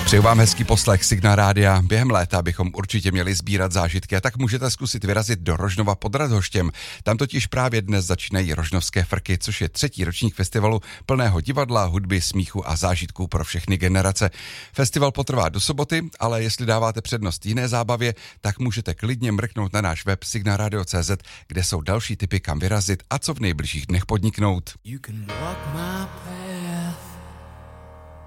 Přeju vám hezký poslech Signál Rádia. Během léta bychom určitě měli sbírat zážitky a tak můžete zkusit vyrazit do Rožnova pod Radhoštěm. Tam totiž právě dnes začínají Rožnovské frky, což je 3. ročník festivalu plného divadla, hudby, smíchu a zážitků pro všechny generace. Festival potrvá do soboty, ale jestli dáváte přednost jiné zábavě, tak můžete klidně mrknout na náš web signalradio.cz, kde jsou další tipy, kam vyrazit a co v nejbližších dnech podniknout.